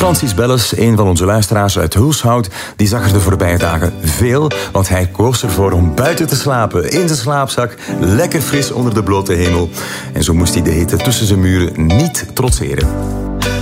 Francis Belles, een van onze luisteraars uit Hulshout, die zag er de voorbije dagen veel, want hij koos ervoor om buiten te slapen, in zijn slaapzak, lekker fris onder de blote hemel. En zo moest hij de hitte tussen zijn muren niet trotseren.